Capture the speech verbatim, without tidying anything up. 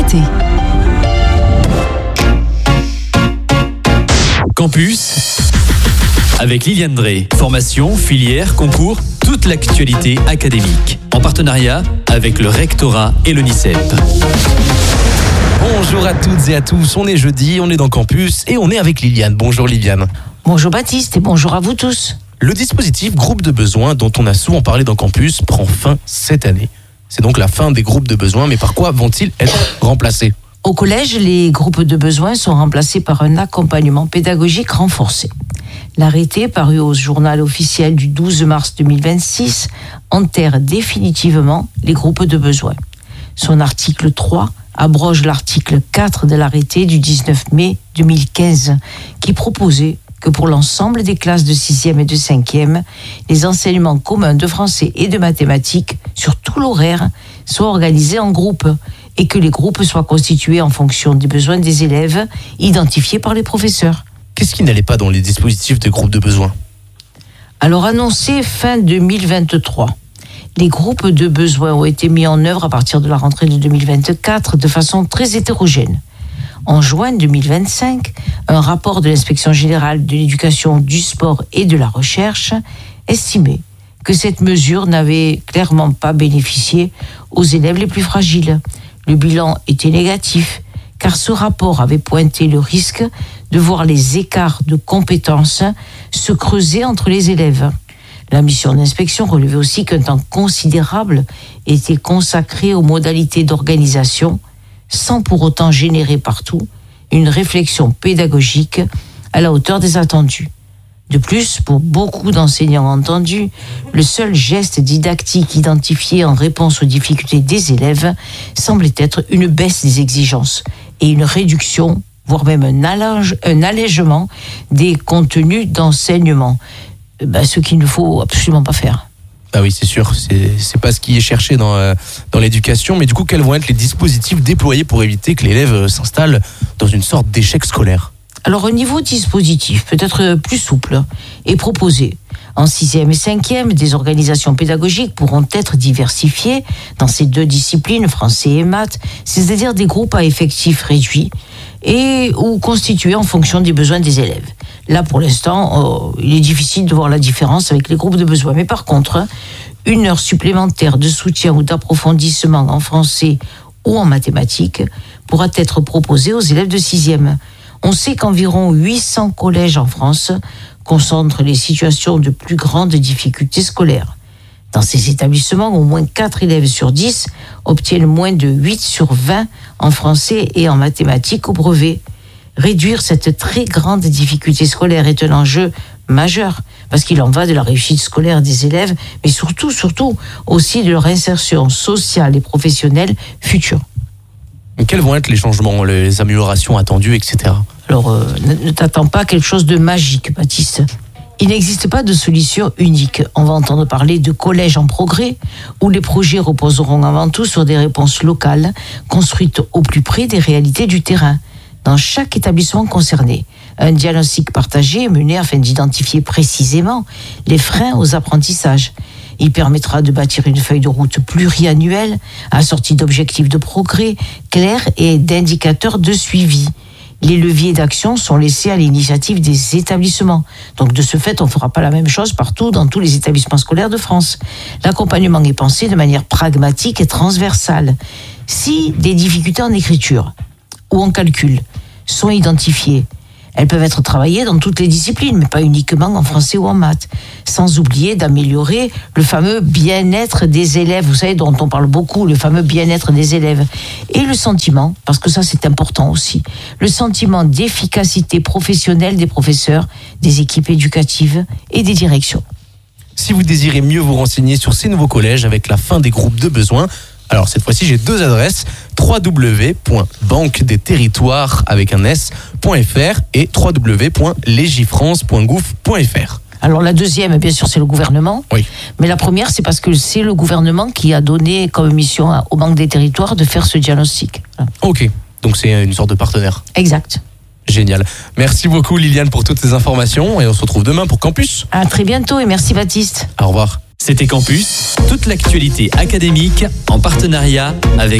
santé. Campus avec Liliane Drey. Formation, filière, concours, toute l'actualité académique. En partenariat avec le rectorat et l'O N I C E P. Bonjour à toutes et à tous, on est jeudi, on est dans Campus et on est avec Liliane. Bonjour Liliane. Bonjour Baptiste et bonjour à vous tous. Le dispositif groupe de besoins dont on a souvent parlé dans Campus prend fin cette année. C'est donc la fin des groupes de besoins, mais par quoi vont-ils être remplacés ? Au collège, les groupes de besoins sont remplacés par un accompagnement pédagogique renforcé. L'arrêté, paru au journal officiel du douze mars deux mille vingt-six, enterre définitivement les groupes de besoins. Son article trois abroge l'article quatre de l'arrêté du dix-neuf mai deux mille quinze, qui proposait que pour l'ensemble des classes de sixième et de cinquième, les enseignements communs de français et de mathématiques sur tout l'horaire soient organisés en groupes et que les groupes soient constitués en fonction des besoins des élèves identifiés par les professeurs. Qu'est-ce qui n'allait pas dans les dispositifs de groupes de besoins ? Alors annoncé fin deux mille vingt-trois, les groupes de besoins ont été mis en œuvre à partir de la rentrée de deux mille vingt-quatre de façon très hétérogène. En juin deux mille vingt-cinq, un rapport de l'Inspection générale de l'éducation, du sport et de la recherche estimait que cette mesure n'avait clairement pas bénéficié aux élèves les plus fragiles. Le bilan était négatif, car ce rapport avait pointé le risque de voir les écarts de compétences se creuser entre les élèves. La mission d'inspection relevait aussi qu'un temps considérable était consacré aux modalités d'organisation, sans pour autant générer partout une réflexion pédagogique à la hauteur des attendus. De plus, pour beaucoup d'enseignants entendus, le seul geste didactique identifié en réponse aux difficultés des élèves semblait être une baisse des exigences et une réduction, voire même un, allège, un allègement des contenus d'enseignement. Ben, ce qu'il ne faut absolument pas faire. Ah oui, c'est sûr, c'est, c'est pas ce qui est cherché dans, euh, dans l'éducation, mais du coup, quels vont être les dispositifs déployés pour éviter que l'élève euh, s'installe dans une sorte d'échec scolaire ? Alors, au niveau dispositif, peut-être plus souple, est proposé. En sixième et cinquième, des organisations pédagogiques pourront être diversifiées dans ces deux disciplines, français et maths, c'est-à-dire des groupes à effectifs réduits et ou constitués en fonction des besoins des élèves. Là, pour l'instant, euh, il est difficile de voir la différence avec les groupes de besoins. Mais par contre, une heure supplémentaire de soutien ou d'approfondissement en français ou en mathématiques pourra être proposée aux élèves de sixième. On sait qu'environ huit cents collèges en France concentrent les situations de plus grandes difficultés scolaires. Dans ces établissements, au moins quatre élèves sur dix obtiennent moins de huit sur vingt en français et en mathématiques au brevet. Réduire cette très grande difficulté scolaire est un enjeu majeur, parce qu'il en va de la réussite scolaire des élèves, mais surtout, surtout aussi de leur insertion sociale et professionnelle future. Quels vont être les changements, les améliorations attendues, et cetera. Alors, euh, ne, ne t'attends pas à quelque chose de magique, Baptiste. Il n'existe pas de solution unique. On va entendre parler de collèges en progrès, où les projets reposeront avant tout sur des réponses locales, construites au plus près des réalités du terrain. Dans chaque établissement concerné, un diagnostic partagé est mené afin d'identifier précisément les freins aux apprentissages. Il permettra de bâtir une feuille de route pluriannuelle, assortie d'objectifs de progrès clairs et d'indicateurs de suivi. Les leviers d'action sont laissés à l'initiative des établissements. Donc de ce fait, on ne fera pas la même chose partout dans tous les établissements scolaires de France. L'accompagnement est pensé de manière pragmatique et transversale. Si des difficultés en écriture ou en calcul sont identifiées, elles peuvent être travaillées dans toutes les disciplines, mais pas uniquement en français ou en maths. Sans oublier d'améliorer le fameux bien-être des élèves, vous savez, dont on parle beaucoup, le fameux bien-être des élèves. Et le sentiment, parce que ça c'est important aussi, le sentiment d'efficacité professionnelle des professeurs, des équipes éducatives et des directions. Si vous désirez mieux vous renseigner sur ces nouveaux collèges avec la fin des groupes de besoins, alors cette fois-ci j'ai deux adresses, w w w point banque des territoires avec un s.fr et w w w point legifrance point gouv point f r. Alors la deuxième, bien sûr, c'est le gouvernement. Oui. Mais la première, c'est parce que c'est le gouvernement qui a donné comme mission au Banque des territoires de faire ce diagnostic. Voilà. Ok, donc c'est une sorte de partenaire. Exact. Génial. Merci beaucoup Liliane pour toutes ces informations et on se retrouve demain pour Campus. À très bientôt et merci Baptiste. Au revoir. C'était Campus, toute l'actualité académique en partenariat avec